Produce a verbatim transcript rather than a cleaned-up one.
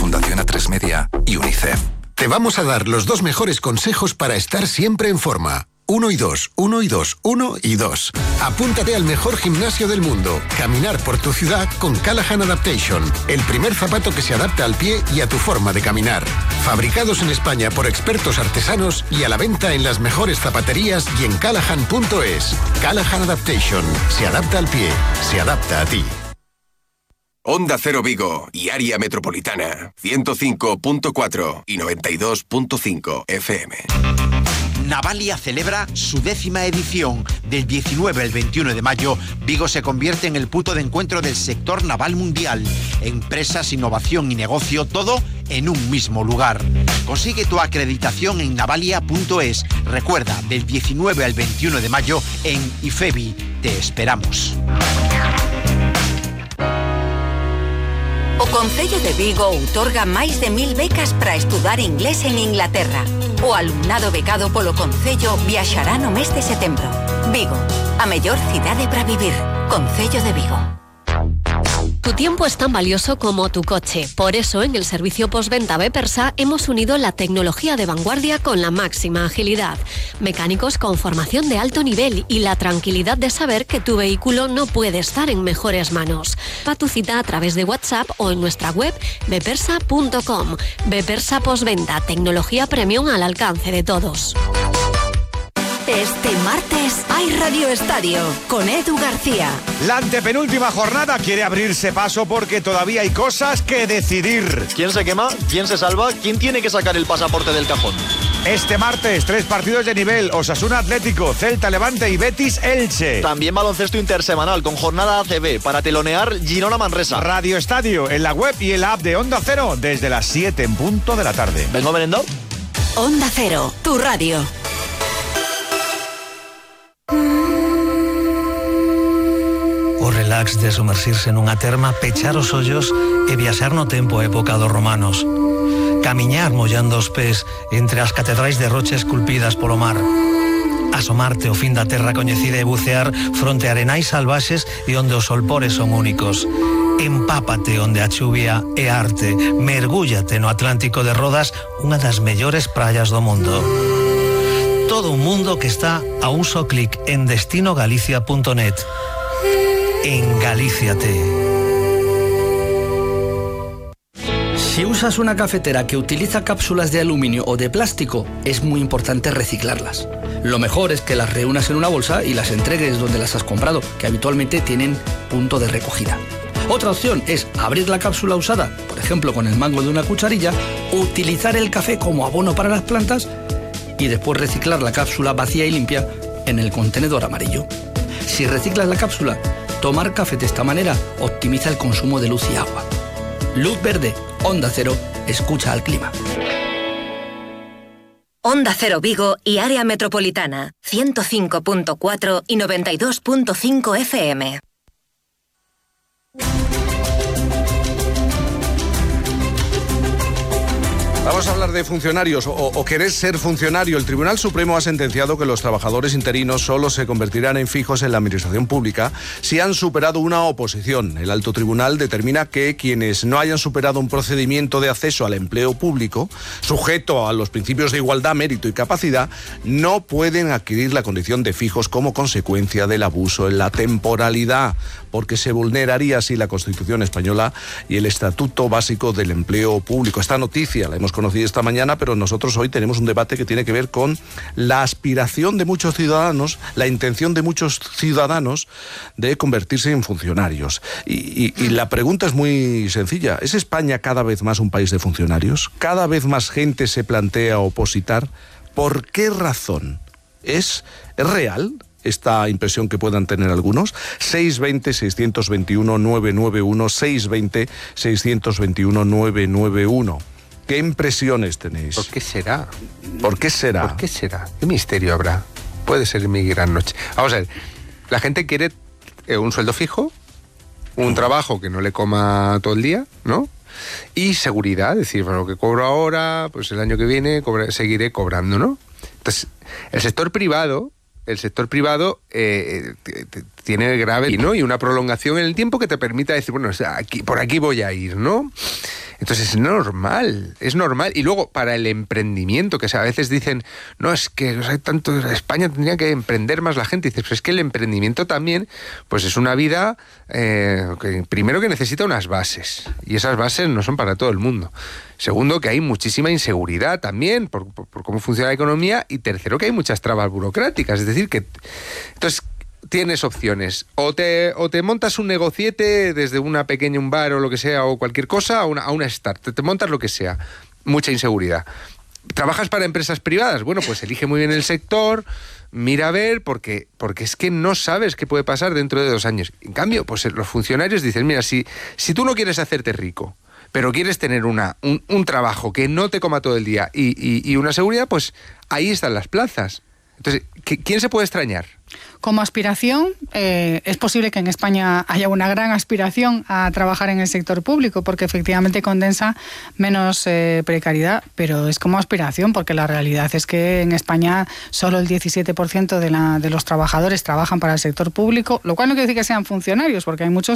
Fundación A tres Media y UNICEF. Te vamos a dar los dos mejores consejos para estar siempre en forma. Uno y dos, uno y dos, uno y dos. Apúntate al mejor gimnasio del mundo. Caminar por tu ciudad con Callahan Adaptation. El primer zapato que se adapta al pie y a tu forma de caminar. Fabricados en España por expertos artesanos y a la venta en las mejores zapaterías y en callahan punto es. Callahan Adaptation. Se adapta al pie. Se adapta a ti. Onda Cero Vigo y Área Metropolitana. ciento cinco punto cuatro y noventa y dos punto cinco F M. Navalia celebra su décima edición. Del diecinueve al veintiuno de mayo, Vigo se convierte en el punto de encuentro del sector naval mundial. Empresas, innovación y negocio, todo en un mismo lugar. Consigue tu acreditación en navalia punto es. Recuerda, del diecinueve al veintiuno de mayo en IFEBI. Te esperamos. O Concello de Vigo outorga máis de mil becas para estudar inglés en Inglaterra. O alumnado becado polo Concello viaxará no mes de setembro. Vigo, a mellor cidade para vivir. Concello de Vigo. Tu tiempo es tan valioso como tu coche. Por eso, en el servicio postventa Bepersa hemos unido la tecnología de vanguardia con la máxima agilidad. Mecánicos con formación de alto nivel y la tranquilidad de saber que tu vehículo no puede estar en mejores manos. Pa tu cita a través de WhatsApp o en nuestra web bepersa punto com. Bepersa Postventa, tecnología premium al alcance de todos. Este martes hay Radio Estadio con Edu García. La antepenúltima jornada quiere abrirse paso porque todavía hay cosas que decidir. ¿Quién se quema? ¿Quién se salva? ¿Quién tiene que sacar el pasaporte del cajón? Este martes, tres partidos de nivel: Osasuna Atlético, Celta Levante y Betis Elche. También baloncesto intersemanal con jornada A C B para telonear Girona Manresa. Radio Estadio en la web y en la app de Onda Cero desde las siete en punto de la tarde. ¿Vengo merendado? Onda Cero, tu radio. O relax de sumersirse nunha terma, pechar os ollos e viaxar no tempo a época dos romanos. Camiñar mollando os pés entre as catedrais de rocha esculpidas polo mar. Asomarte ao fin da terra coñecida e bucear fronte a arenais salvaxes e onde os solpores son únicos. Empápate onde a chuvia é arte. Mergúllate no Atlántico de Rodas, unha das mellores praias do mundo. Todo un mundo que está a un só clic en destino galicia punto net. Engalíciate. Si usas una cafetera que utiliza cápsulas de aluminio o de plástico, es muy importante reciclarlas. Lo mejor es que las reúnas en una bolsa y las entregues donde las has comprado, que habitualmente tienen punto de recogida. Otra opción es abrir la cápsula usada, por ejemplo con el mango de una cucharilla, utilizar el café como abono para las plantas y después reciclar la cápsula vacía y limpia en el contenedor amarillo. Si reciclas la cápsula, tomar café de esta manera optimiza el consumo de luz y agua. Luz verde, Onda Cero, escucha al clima. Onda Cero Vigo y Área Metropolitana, ciento cinco punto cuatro y noventa y dos punto cinco F M. Vamos a hablar de funcionarios o, o querer ser funcionario. El Tribunal Supremo ha sentenciado que los trabajadores interinos solo se convertirán en fijos en la administración pública si han superado una oposición. El alto tribunal determina que quienes no hayan superado un procedimiento de acceso al empleo público, sujeto a los principios de igualdad, mérito y capacidad, no pueden adquirir la condición de fijos como consecuencia del abuso en la temporalidad, porque se vulneraría así la Constitución española y el Estatuto Básico del Empleo Público. Esta noticia la hemos conocido esta mañana, pero nosotros hoy tenemos un debate que tiene que ver con la aspiración de muchos ciudadanos, la intención de muchos ciudadanos de convertirse en funcionarios. Y, y, y la pregunta es muy sencilla. ¿Es España cada vez más un país de funcionarios? ¿Cada vez más gente se plantea opositar? ¿Por qué razón? ¿Es, es real esta impresión que puedan tener algunos? seis veinte, seiscientos veintiuno, novecientos noventa y uno, seis veinte, seiscientos veintiuno, novecientos noventa y uno. ¿Qué impresiones tenéis? ¿Por qué será? ¿Por qué será? ¿Por qué será? ¿Qué misterio habrá? Puede ser mi gran noche. Vamos a ver, la gente quiere eh, un sueldo fijo, un trabajo que no le coma todo el día, ¿no? Y seguridad, es decir, bueno, lo que cobro ahora, pues el año que viene cobra, seguiré cobrando, ¿no? Entonces, el sector privado, el sector privado eh, tiene grave, ¿no? Y una prolongación en el tiempo que te permita decir, bueno, o sea, aquí, por aquí voy a ir, ¿no? Entonces es normal, es normal. Y luego, para el emprendimiento, que a veces dicen, no, es que hay tanto, España tendría que emprender más la gente. Y dices, pues es que el emprendimiento también, pues es una vida, eh, que primero que necesita unas bases. Y esas bases no son para todo el mundo. Segundo, que hay muchísima inseguridad también por, por, por cómo funciona la economía. Y tercero, que hay muchas trabas burocráticas. Es decir, que... Entonces, tienes opciones. O te, o te montas un negociete desde una pequeña, un bar o lo que sea, o cualquier cosa, a una, a una start. Te, te montas lo que sea. Mucha inseguridad. ¿Trabajas para empresas privadas? Bueno, pues elige muy bien el sector, mira a ver, porque, porque es que no sabes qué puede pasar dentro de dos años. En cambio, pues los funcionarios dicen, mira, si, si tú no quieres hacerte rico, pero quieres tener una, un, un trabajo que no te coma todo el día y, y, y una seguridad, pues ahí están las plazas. Entonces, ¿quién se puede extrañar? Como aspiración, eh, es posible que en España haya una gran aspiración a trabajar en el sector público, porque efectivamente condensa menos eh, precariedad, pero es como aspiración, porque la realidad es que en España solo el diecisiete por ciento de, la, de los trabajadores trabajan para el sector público, lo cual no quiere decir que sean funcionarios, porque hay muchos